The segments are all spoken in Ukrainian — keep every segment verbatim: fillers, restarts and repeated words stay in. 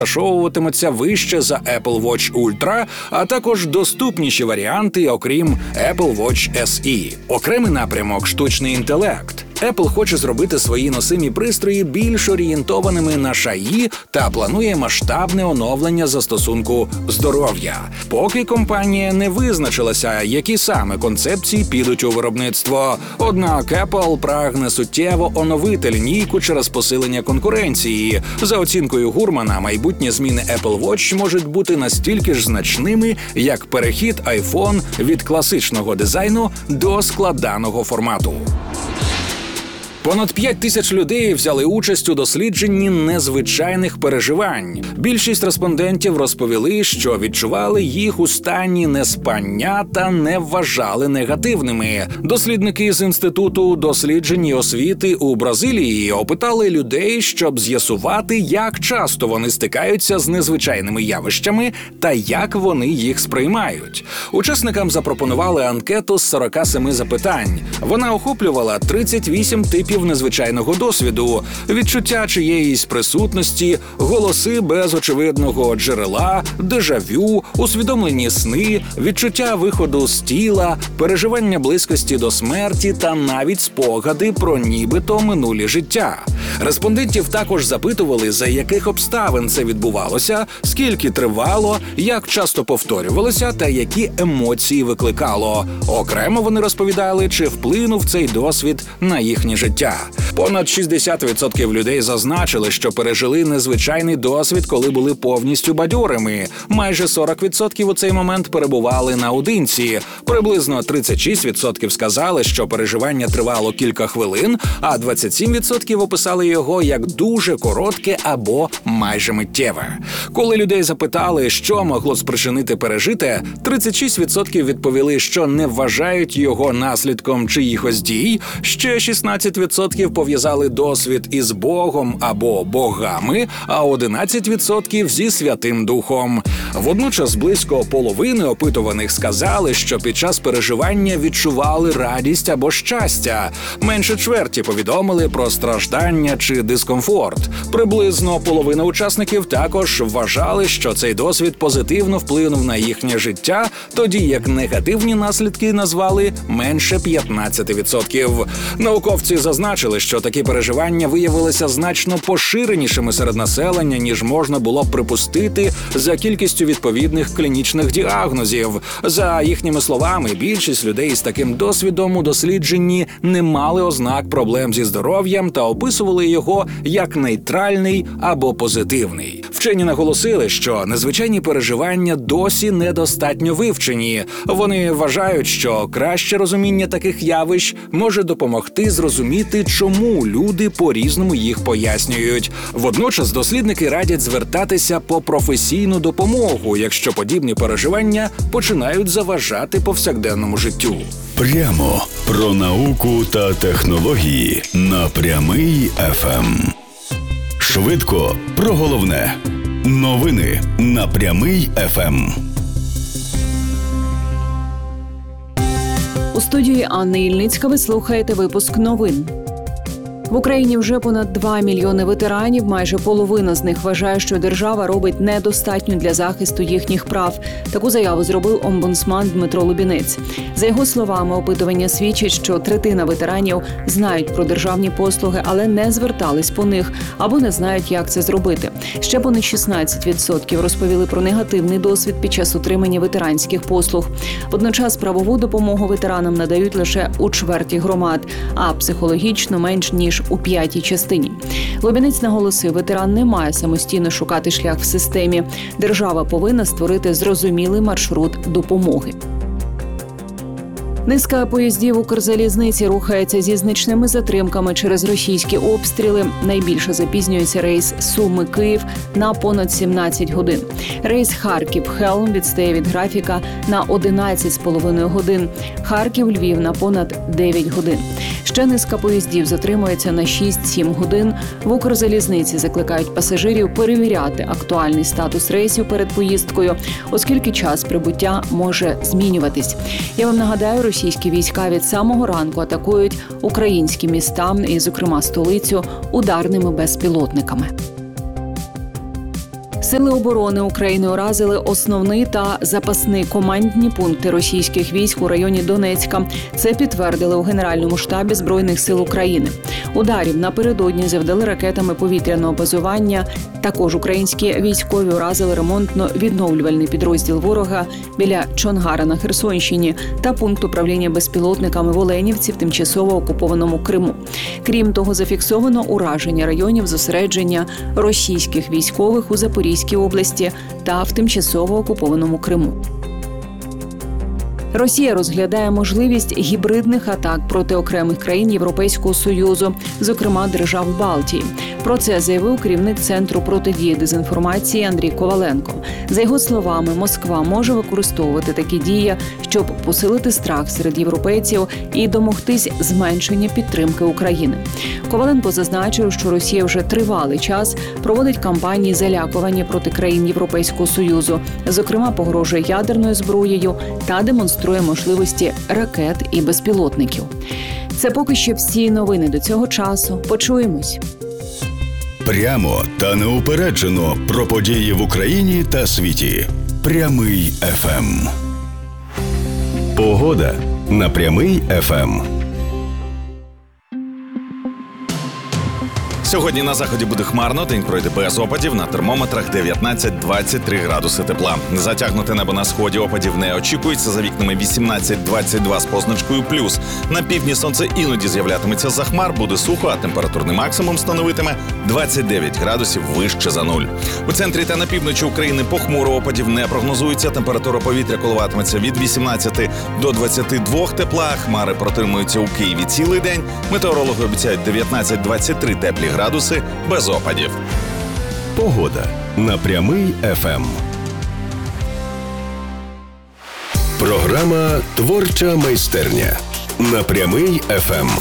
розташовуватимуться вище за Apple Watch Ultra, а також доступніші варіанти, окрім Apple Watch ес і. Окремий напрямок – штучний інтелект. Apple хоче зробити свої носимі пристрої більш орієнтованими на ШАІ та планує масштабне оновлення застосунку здоров'я. Поки компанія не визначилася, які саме концепції підуть у виробництво. Однак Apple прагне суттєво оновити лінійку через посилення конкуренції. За оцінкою Гурмана, майбутні зміни Apple Watch можуть бути настільки ж значними, як перехід iPhone від класичного дизайну до складаного формату. Понад п'ять тисяч людей взяли участь у дослідженні незвичайних переживань. Більшість респондентів розповіли, що відчували їх у стані неспання та не вважали негативними. Дослідники з Інституту досліджень і освіти у Бразилії опитали людей, щоб з'ясувати, як часто вони стикаються з незвичайними явищами та як вони їх сприймають. Учасникам запропонували анкету з сорока семи запитань. Вона охоплювала тридцять вісім типів незвичайного досвіду, відчуття чиєїсь присутності, голоси без очевидного джерела, дежавю, усвідомлені сни, відчуття виходу з тіла, переживання близькості до смерті та навіть спогади про нібито минулі життя. Респондентів також запитували, за яких обставин це відбувалося, скільки тривало, як часто повторювалося та які емоції викликало. Окремо вони розповідали, чи вплинув цей досвід на їхнє життя. Понад шістдесят відсотків людей зазначили, що пережили незвичайний досвід, коли були повністю бадьорими. Майже сорок відсотків у цей момент перебували наодинці. Приблизно тридцять шість відсотків сказали, що переживання тривало кілька хвилин, а двадцять сім відсотків описали його як дуже коротке або майже миттєве. Коли людей запитали, що могло спричинити пережите, тридцять шість відсотків відповіли, що не вважають його наслідком чиїхось дій, ще шістнадцять відсотків пов'язали досвід із Богом або богами, а одинадцять відсотків зі Святим Духом. Водночас близько половини опитуваних сказали, що під час переживання відчували радість або щастя. Менше чверті повідомили про страждання чи дискомфорт. Приблизно половина учасників також вважали, що цей досвід позитивно вплинув на їхнє життя, тоді як негативні наслідки назвали менше п'ятнадцять відсотків. Науковці зазначили, що такі переживання виявилися значно поширенішими серед населення, ніж можна було б припустити за кількістю відповідних клінічних діагнозів. За їхніми словами, більшість людей з таким досвідом у дослідженні не мали ознак проблем зі здоров'ям та описували його як нейтральний або позитивний. Вчені наголосили, що незвичайні переживання досі недостатньо вивчені. Вони вважають, що краще розуміння таких явищ може допомогти зрозуміти, чому люди по-різному їх пояснюють. Водночас дослідники радять звертатися по професійну допомогу, якщо подібні переживання починають заважати повсякденному життю. Прямо про науку та технології на Прямий еф ем. Швидко про головне. Новини на Прямий еф ем. У студії Анни Ільницька ви слухаєте випуск новин. В Україні вже понад два мільйони ветеранів, майже половина з них вважає, що держава робить недостатньо для захисту їхніх прав. Таку заяву зробив омбудсман Дмитро Лубінець. За його словами, опитування свідчить, що третина ветеранів знають про державні послуги, але не звертались по них або не знають, як це зробити. Ще понад шістнадцять відсотків розповіли про негативний досвід під час отримання ветеранських послуг. Водночас правову допомогу ветеранам надають лише у чверті громад, а психологічно менш ніж у п'ятій частині. Лубінець наголосив, ветеран не має самостійно шукати шлях в системі. Держава повинна створити зрозумілий маршрут допомоги. Низка поїздів Укрзалізниці рухається зі значними затримками через російські обстріли. Найбільше запізнюється рейс Суми-Київ на понад сімнадцять годин. Рейс Харків-Хелм відстає від графіка на одинадцять з половиною годин. Харків-Львів на понад дев'ять годин. Ще низка поїздів затримується на шість-сім годин. В Укрзалізниці закликають пасажирів перевіряти актуальний статус рейсів перед поїздкою, оскільки час прибуття може змінюватись. Я вам нагадаю, російські війська від самого ранку атакують українські міста, і, зокрема, столицю, ударними безпілотниками. Сили оборони України уразили основний та запасний командні пункти російських військ у районі Донецька. Це підтвердили у Генеральному штабі Збройних сил України. Ударів напередодні завдали ракетами повітряного базування. Також українські військові уразили ремонтно-відновлювальний підрозділ ворога біля Чонгара на Херсонщині та пункт управління безпілотниками в Оленівці в тимчасово окупованому Криму. Крім того, зафіксовано ураження районів зосередження російських військових у Запорізькій області та в тимчасово окупованому Криму. Росія розглядає можливість гібридних атак проти окремих країн Європейського Союзу, зокрема держав Балтії. Про це заявив керівник Центру протидії дезінформації Андрій Коваленко. За його словами, Москва може використовувати такі дії, щоб посилити страх серед європейців і домогтись зменшення підтримки України. Коваленко зазначив, що Росія вже тривалий час проводить кампанії залякування проти країн Європейського Союзу, зокрема погрожує ядерною зброєю та демонструє можливості ракет і безпілотників. Це поки що всі новини до цього часу. Почуємось. Прямо та неупереджено про події в Україні та світі. Прямий еф ем. Погода на Прямий еф ем. Сьогодні на заході буде хмарно, день пройде без опадів, на термометрах дев'ятнадцять-двадцять три градуси тепла. Затягнуте небо на сході, опадів не очікується, за вікнами вісімнадцять-двадцять два з позначкою плюс. На півдні сонце іноді з'являтиметься за хмар, буде сухо, а температурний максимум становитиме двадцять дев'ять градусів вище за нуль. У центрі та на півночі України похмуро, опадів не прогнозується, температура повітря коливатиметься від вісімнадцяти до двадцяти двох тепла, хмари протримуються у Києві цілий день, метеорологи обіцяють дев'ятнадцять-двадцять три теплі градуси без опадів. Погода на Прямий еф ем. Програма «Творча майстерня» на Прямий еф ем.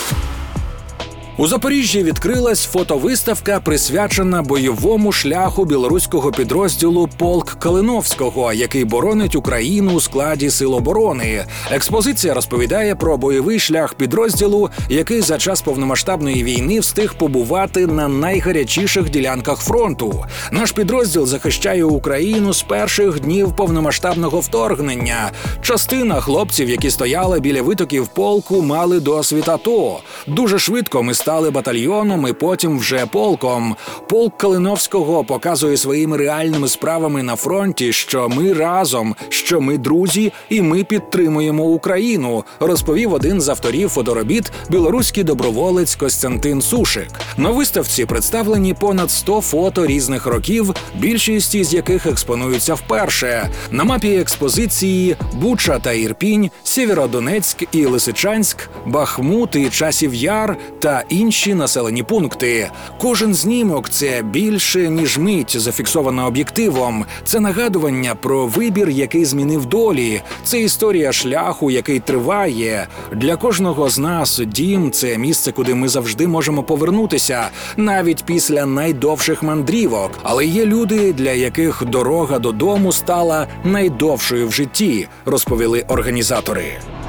У Запоріжжі відкрилась фотовиставка, присвячена бойовому шляху білоруського підрозділу «Полк Калиновського», який боронить Україну у складі Сил оборони. Експозиція розповідає про бойовий шлях підрозділу, який за час повномасштабної війни встиг побувати на найгарячіших ділянках фронту. Наш підрозділ захищає Україну з перших днів повномасштабного вторгнення. Частина хлопців, які стояли біля витоків полку, мали досвід АТО. Дуже швидко ми стали батальйоном і потім вже полком. Полк Калиновського показує своїми реальними справами на фронті, що ми разом, що ми друзі і ми підтримуємо Україну, розповів один з авторів фоторобіт, білоруський доброволець Костянтин Сушик. На виставці представлені понад сто фото різних років, більшість із яких експонуються вперше. На мапі експозиції Буча та Ірпінь, Сєвєродонецьк і Лисичанськ, Бахмут і Часів Яр та інші населені пункти. Кожен знімок – це більше, ніж мить, зафіксована об'єктивом. Це нагадування про вибір, який змінив долі. Це історія шляху, який триває. Для кожного з нас дім – це місце, куди ми завжди можемо повернутися, навіть після найдовших мандрівок. Але є люди, для яких дорога додому стала найдовшою в житті, розповіли організатори.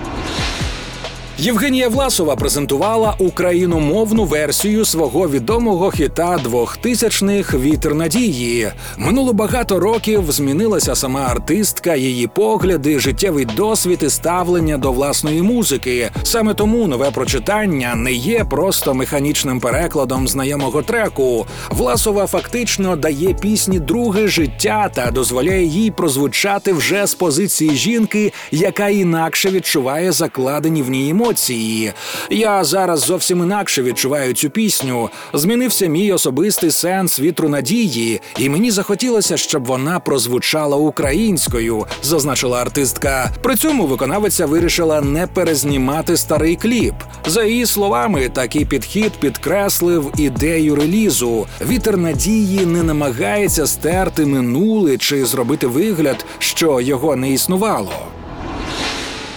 Євгенія Власова презентувала україномовну версію свого відомого хіта двохтисячних «Вітер надії». Минуло багато років, змінилася сама артистка, її погляди, життєвий досвід і ставлення до власної музики. Саме тому нове прочитання не є просто механічним перекладом знайомого треку. Власова фактично дає пісні друге життя та дозволяє їй прозвучати вже з позиції жінки, яка інакше відчуває закладені в ній емоції. Я зараз зовсім інакше відчуваю цю пісню. Змінився мій особистий сенс «Вітру надії», і мені захотілося, щоб вона прозвучала українською, зазначила артистка. При цьому виконавиця вирішила не перезнімати старий кліп. За її словами, такий підхід підкреслив ідею релізу. «Вітер надії» не намагається стерти минуле чи зробити вигляд, що його не існувало.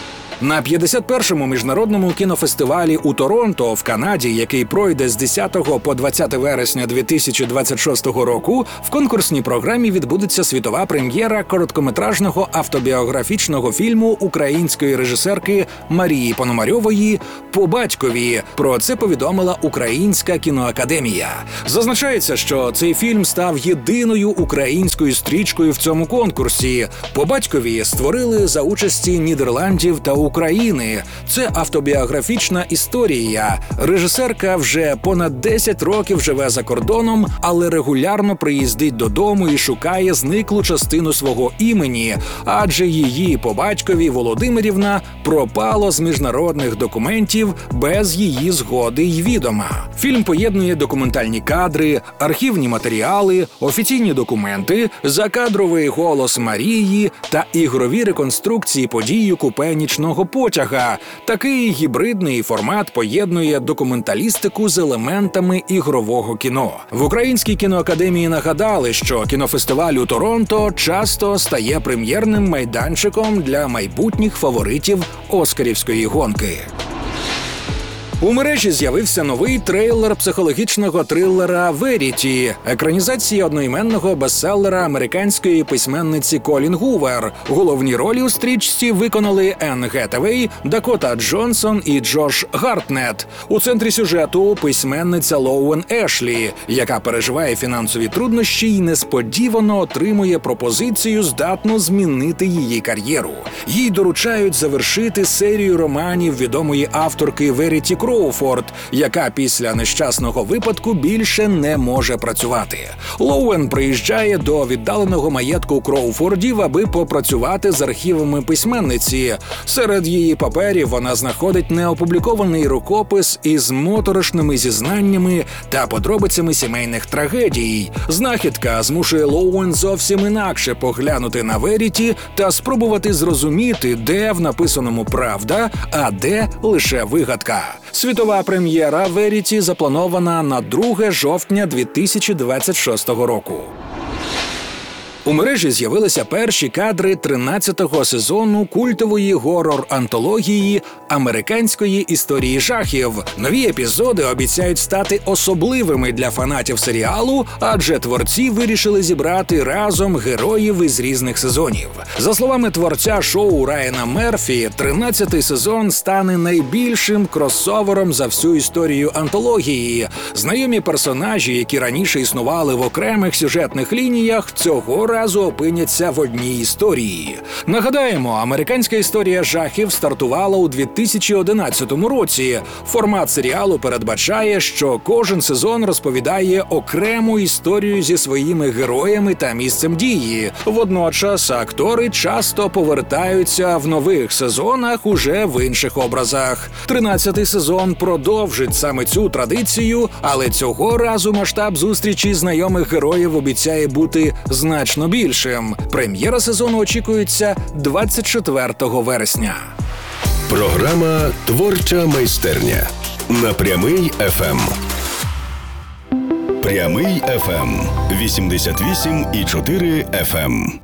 На п'ятдесят першому міжнародному кінофестивалі у Торонто в Канаді, який пройде з десятого по двадцяте вересня дві тисячі двадцять шостого року, в конкурсній програмі відбудеться світова прем'єра короткометражного автобіографічного фільму української режисерки Марії Пономарьової «По батькові». Про це повідомила Українська кіноакадемія. Зазначається, що цей фільм став єдиною українською стрічкою в цьому конкурсі. «По батькові» створили за участі Нідерландів та України. Це автобіографічна історія. Режисерка вже понад десять років живе за кордоном, але регулярно приїздить додому і шукає зниклу частину свого імені, адже її по батькові Володимирівна пропало з міжнародних документів без її згоди й відома. Фільм поєднує документальні кадри, архівні матеріали, офіційні документи, закадровий голос Марії та ігрові реконструкції подій у купе нічного потяга. Такий гібридний формат поєднує документалістику з елементами ігрового кіно. В Українській кіноакадемії нагадали, що кінофестиваль у Торонто часто стає прем'єрним майданчиком для майбутніх фаворитів оскарівської гонки. У мережі з'явився новий трейлер психологічного трилера «Веріті», екранізації одноіменного бестселера американської письменниці Колін Гувер. Головні ролі у стрічці виконали Енн Гетевей, Дакота Джонсон і Джош Гартнет. У центрі сюжету письменниця Лоуен Ешлі, яка переживає фінансові труднощі і несподівано отримує пропозицію, здатну змінити її кар'єру. Їй доручають завершити серію романів відомої авторки Веріті Кроуфорд, яка після нещасного випадку більше не може працювати. Лоуен приїжджає до віддаленого маєтку Кроуфордів, аби попрацювати з архівами письменниці. Серед її паперів вона знаходить неопублікований рукопис із моторошними зізнаннями та подробицями сімейних трагедій. Знахідка змушує Лоуен зовсім інакше поглянути на Веріті та спробувати зрозуміти, де в написаному правда, а де лише вигадка. Світова прем'єра «Веріті» запланована на друге жовтня дві тисячі двадцять шостого року. У мережі з'явилися перші кадри тринадцятого сезону культової горор-антології американської історії жахів. Нові епізоди обіцяють стати особливими для фанатів серіалу, адже творці вирішили зібрати разом героїв із різних сезонів. За словами творця шоу Райана Мерфі, тринадцятий сезон стане найбільшим кросовером за всю історію антології. Знайомі персонажі, які раніше існували в окремих сюжетних лініях, цього разу опиняться в одній історії. Нагадаємо, американська історія жахів стартувала у дві тисячі одинадцятому році. Формат серіалу передбачає, що кожен сезон розповідає окрему історію зі своїми героями та місцем дії. Водночас актори часто повертаються в нових сезонах уже в інших образах. тринадцятий сезон продовжить саме цю традицію, але цього разу масштаб зустрічі знайомих героїв обіцяє бути значно більшим. Прем'єра сезону очікується двадцять четвертого вересня. Програма «Творча майстерня» на Прямий еф ем. Прямий еф ем. вісімдесят вісім і чотири еф ем.